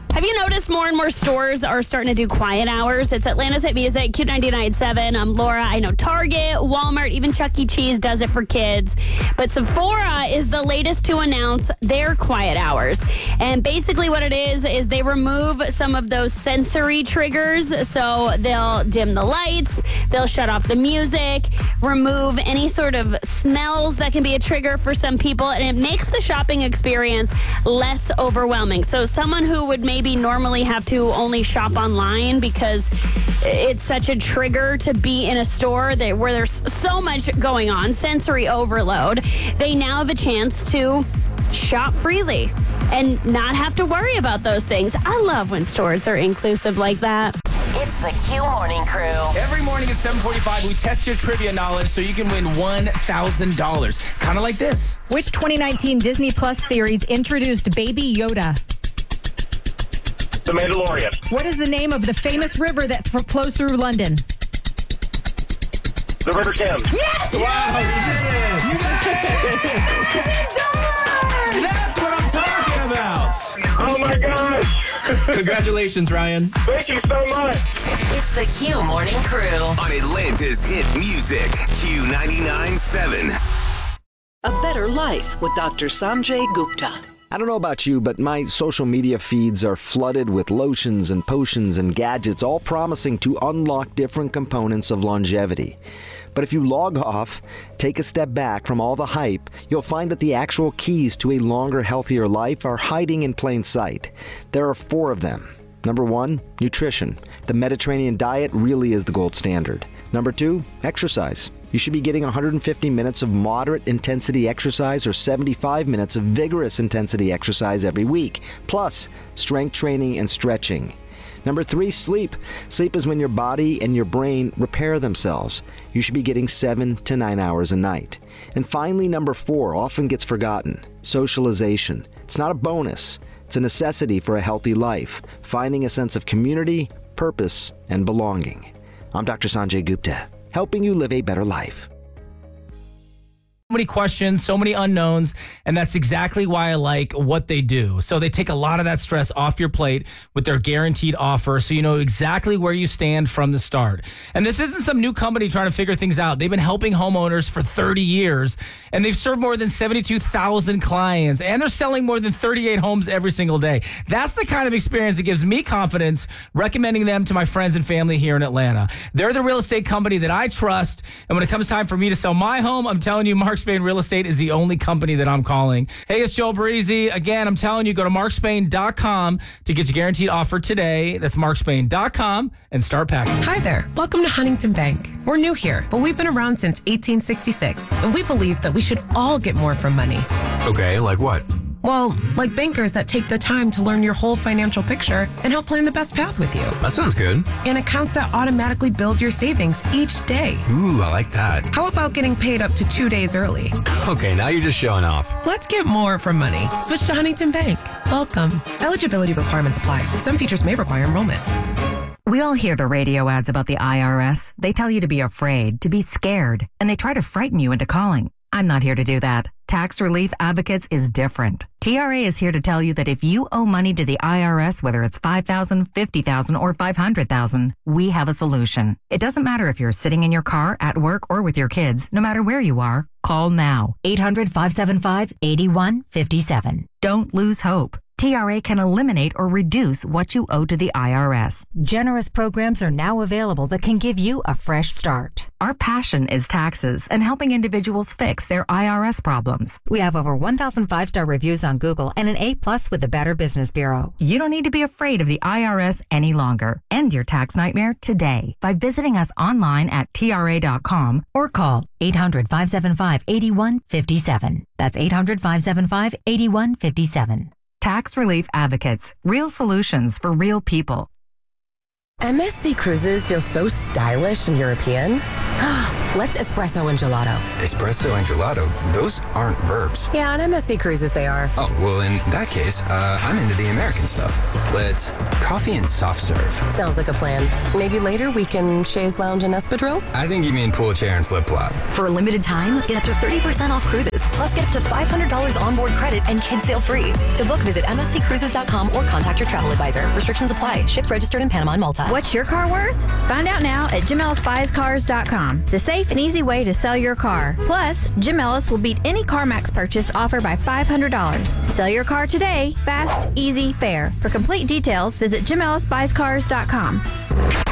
Have you noticed more and more stores are starting to do quiet hours? It's Atlanta's Hit Music, Q99.7. I'm Laura. I know Target, Walmart, even Chuck E. Cheese does it for kids. But Sephora is the latest to announce their quiet hours. And basically what it is they remove some of those sensory triggers. So they'll dim the lights, they'll shut off the music, remove any sort of smells that can be a trigger for some people. And it makes the shopping experience less overwhelming. So someone who would maybe normally have to only shop online because it's such a trigger to be in a store where there's so much going on, sensory overload, they now have a chance to shop freely and not have to worry about those things. I love when stores are inclusive like that. It's the Q Morning Crew. Every morning at 7:45, we test your trivia knowledge so you can win $1,000. Kind of like this. Which 2019 Disney Plus series introduced Baby Yoda? The Mandalorian. What is the name of the famous river that flows through London? The River Thames. Yes! Wow, you did it! That's what I'm talking about. Oh my gosh. Congratulations, Ryan. Thank you so much. It's the Q Morning Crew. On Atlanta's Hit Music, Q99.7. A Better Life with Dr. Sanjay Gupta. I don't know about you, but my social media feeds are flooded with lotions and potions and gadgets, all promising to unlock different components of longevity. But if you log off, take a step back from all the hype, you'll find that the actual keys to a longer, healthier life are hiding in plain sight. There are 4 of them. Number 1, nutrition. The Mediterranean diet really is the gold standard. Number 2, exercise. You should be getting 150 minutes of moderate intensity exercise or 75 minutes of vigorous intensity exercise every week, plus strength training and stretching. Number 3, sleep. Sleep is when your body and your brain repair themselves. You should be getting 7 to 9 hours a night. And finally, number 4 often gets forgotten. Socialization. It's not a bonus. It's a necessity for a healthy life, finding a sense of community, purpose, and belonging. I'm Dr. Sanjay Gupta, helping you live a better life. So many questions, so many unknowns, and that's exactly why I like what they do. So they take a lot of that stress off your plate with their guaranteed offer, so you know exactly where you stand from the start. And this isn't some new company trying to figure things out. They've been helping homeowners for 30 years, and they've served more than 72,000 clients, and they're selling more than 38 homes every single day. That's the kind of experience that gives me confidence recommending them to my friends and family here in Atlanta. They're the real estate company that I trust, and when it comes time for me to sell my home, I'm telling you, Mark Spain Real Estate is the only company that I'm calling. Hey, it's Joe Breezy. Again, I'm telling you, go to markspain.com to get your guaranteed offer today. That's markspain.com and start packing. Hi there. Welcome to Huntington Bank. We're new here, but we've been around since 1866, and we believe that we should all get more from money. Okay, like what? Well, like bankers that take the time to learn your whole financial picture and help plan the best path with you. That sounds good. And accounts that automatically build your savings each day. Ooh, I like that. How about getting paid up to 2 days early? Okay, now you're just showing off. Let's get more from money. Switch to Huntington Bank. Welcome. Eligibility requirements apply. Some features may require enrollment. We all hear the radio ads about the IRS. They tell you to be afraid, to be scared, and they try to frighten you into calling. I'm not here to do that. Tax Relief Advocates is different. TRA is here to tell you that if you owe money to the IRS, whether it's $5,000, $50,000, or $500,000, we have a solution. It doesn't matter if you're sitting in your car, at work, or with your kids. No matter where you are, call now. 800-575-8157. Don't lose hope. TRA can eliminate or reduce what you owe to the IRS. Generous programs are now available that can give you a fresh start. Our passion is taxes and helping individuals fix their IRS problems. We have over 1,000 5-star reviews on Google and an A+ with the Better Business Bureau. You don't need to be afraid of the IRS any longer. End your tax nightmare today by visiting us online at TRA.com or call 800-575-8157. That's 800-575-8157. Tax Relief Advocates. Real solutions for real people. MSC Cruises feel so stylish and European. Let's espresso and gelato. Espresso and gelato? Those aren't verbs. Yeah, on MSC Cruises they are. Oh, well, in that case, I'm into the American stuff. Let's coffee and soft serve. Sounds like a plan. Maybe later we can chaise lounge and espadrille? I think you mean pool chair and flip-flop. For a limited time, get up to 30% off cruises. Plus, get up to $500 onboard credit and kids sail free. To book, visit msccruises.com or contact your travel advisor. Restrictions apply. Ships registered in Panama and Malta. What's your car worth? Find out now at JimEllisBuysCars.com. The safe and easy way to sell your car. Plus, Jim Ellis will beat any CarMax purchase offer by $500. Sell your car today. Fast, easy, fair. For complete details, visit JimEllisBuysCars.com.